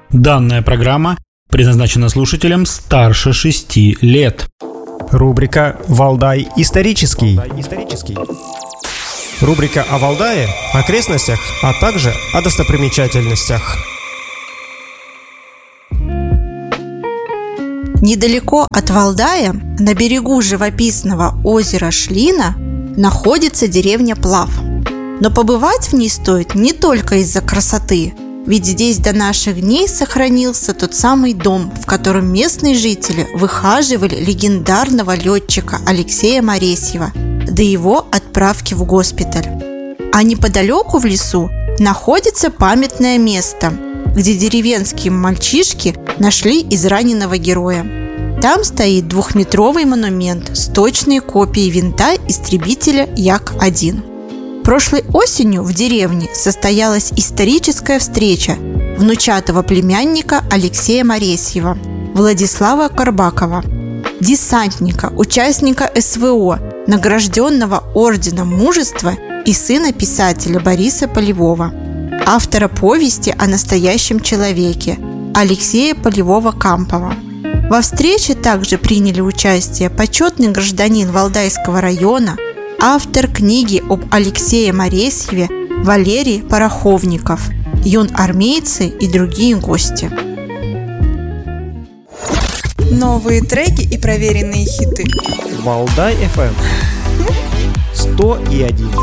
Данная программа предназначена слушателям старше 6 лет. Рубрика «Валдай исторический». Рубрика о Валдае, окрестностях, а также о достопримечательностях. Недалеко от Валдая, на берегу живописного озера Шлина, находится деревня Плав. Но побывать в ней стоит не только из-за красоты, ведь здесь до наших дней сохранился тот самый дом, в котором местные жители выхаживали легендарного летчика Алексея Моресьева до его отправки в госпиталь. А неподалеку в лесу находится памятное место, где деревенские мальчишки нашли израненного героя. Там стоит 2-метровый монумент с точной копией винта истребителя Як-1. Прошлой осенью в деревне состоялась историческая встреча внучатого племянника Алексея Моресьева, Владислава Карбакова, десантника, участника СВО, награжденного Орденом Мужества и сына писателя Бориса Полевого, автора повести о настоящем человеке Алексея Полевого-Кампова. Во встрече также приняли участие почетный гражданин Валдайского района, автор книги об Алексее Моресьеве Валерий Пороховников, юнармейцы и другие гости. Новые треки и проверенные хиты. Валдай FM 101.